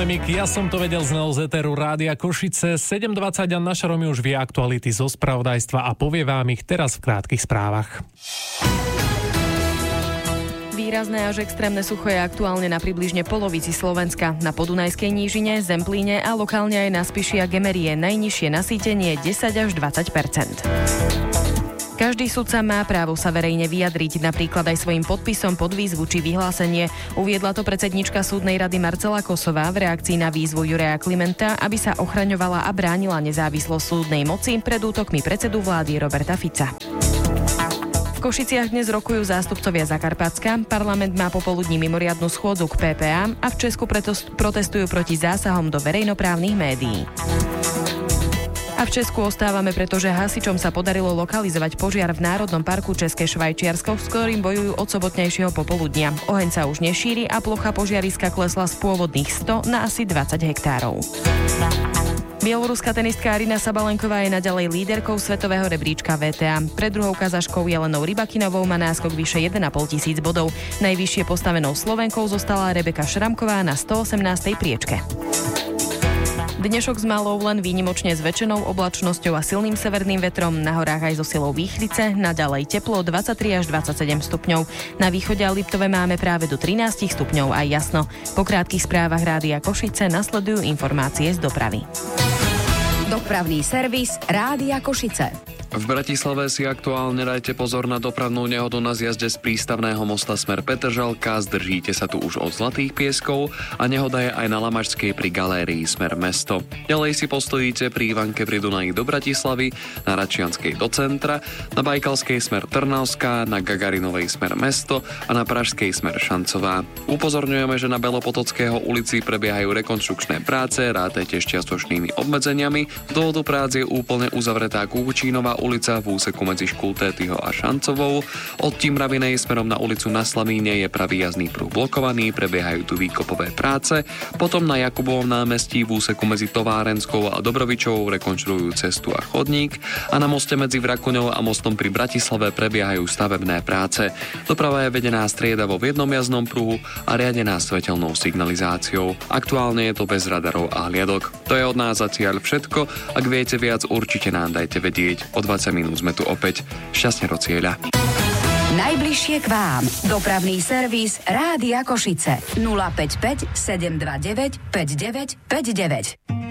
Polemik, ja som to vedel znel z éteru Rádia Košice. 7:20 a naša Romi už vie aktuality zo spravodajstva a povie vám ich teraz v krátkych správach. Výrazné až extrémne sucho je aktuálne na približne polovici Slovenska. Na Podunajskej nížine, Zemplíne a lokálne aj na Spiši a Gemerii je najnižšie nasýtenie 10 až 20%. Každý sudca má právo sa verejne vyjadriť, napríklad aj svojím podpisom pod výzvu či vyhlásenie. Uviedla to predsednička súdnej rady Marcela Kosová v reakcii na výzvu Juraja Klimenta, aby sa ochraňovala a bránila nezávislosť súdnej moci pred útokmi predsedu vlády Roberta Fica. V Košiciach dnes rokujú zástupcovia Zakarpatska, parlament má popoludní mimoriadnu schôdzu k PPA a v Česku protestujú proti zásahom do verejnoprávnych médií. A v Česku ostávame, pretože hasičom sa podarilo lokalizovať požiar v Národnom parku České Švajčiarsko, s ktorým bojujú od sobotnejšieho popoludnia. Oheň sa už nešíri a plocha požiariska klesla z pôvodných 100 na asi 20 hektárov. Bieloruská tenistka Aryna Sabalenková je naďalej líderkou svetového rebríčka VTA. Pred druhou kazaškou Jelenou Rybakinovou má náskok vyše 1,5 tisíc bodov. Najvyššie postavenou Slovenkou zostala Rebeka Šramková na 118. priečke. Dnešok s malou len výnimočne zväčšenou oblačnosťou a silným severným vetrom, na horách aj so silou výchrice, naďalej teplo 23 až 27 stupňov. Na východe a Liptove máme práve do 13 stupňov aj jasno. Po krátkych správach Rádia Košice nasledujú informácie z dopravy. Dopravný servis Rádia Košice. V Bratislave si aktuálne dajte pozor na dopravnú nehodu na zjazde z prístavného mosta smer Petržalka, zdržíte sa tu už od Zlatých Pieskov a nehoda je aj na Lamašskej pri galérii smer mesto. Ďalej si postojíte pri Ivanke pri Dunaji do Bratislavy, na Račianskej do centra, na Bajkalskej smer Trnavská, na Gagarinovej smer mesto a na Pražskej smer Šancová. Upozorňujeme, že na Belopotockého ulici prebiehajú rekonštrukčné práce, rátajte s čiastočnými obmedzeniami. Z dôvodu prác je úplne uzavretá Kukučínová ulica v úseku medzi Škultétyho a Šancovou. Od Timravinej smerom na ulicu na Slavíne je pravý jazdný pruh blokovaný, prebiehajú tu výkopové práce. Potom na Jakubovom námestí v úseku medzi Továrenskou a Dobrovičovou rekonštruujú cestu a chodník a na moste medzi Vrakuňou a mostom pri Bratislave prebiehajú stavebné práce. Doprava je vedená striedavo v jednom jazdnom pruhu a riadená svetelnou signalizáciou. Aktuálne je to bez radarov a hliadok. To je od nás zatiaľ všetko. Ak viete viac, určite nám dajte vedieť. O 20 minút sme tu opäť. Šťastne do cieľa. Najbližšie k vám. Dopravný servis Rádia Košice. 055 729 5959.